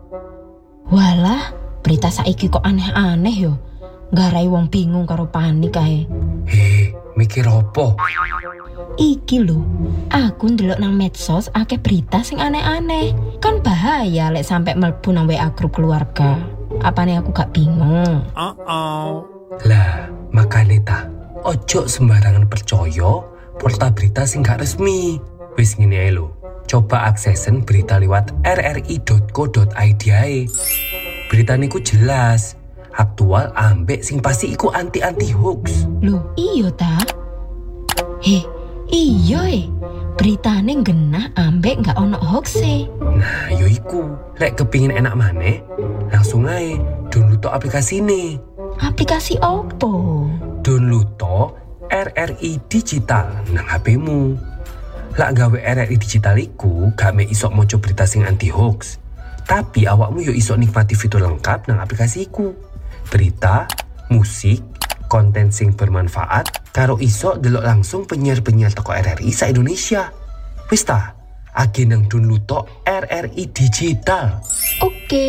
Walah, berita saiki kok aneh-aneh yo. Nggarai wong bingung karo panik kae. Mikir opo? Iki lho, aku ndelok nang medsos akeh berita sing aneh-aneh. Kan bahaya lek sampe mlebu nang WA grup keluarga. Apane aku gak bingung. Lah, makane ta, ojo sembarangan percaya portal berita sing gak resmi. Wis ngene ae lho. Coba aksesen berita lewat rri.co.id ae. Berita niku jelas, aktual ambek sing pasti iku anti hoax. Loh, iya ta? Iya beritane genah ambek gak ono hoax e. Nah, yo iku. Lek kepingin enak maneh, langsung ae download aplikasi ini. Aplikasi opo? Download RRI Digital nang HP-mu. Lak gawe RRI Digital iku gak mek iso maca berita sing anti hoax, tapi awakmu yo iso nikmati fitur lengkap nang aplikasi iku. Berita, musik, konten sing bermanfaat, karo iso delok langsung penyiar-penyiar teko RRI sa-Indonesia. Wis ta, agi nang download RRI Digital. Oke.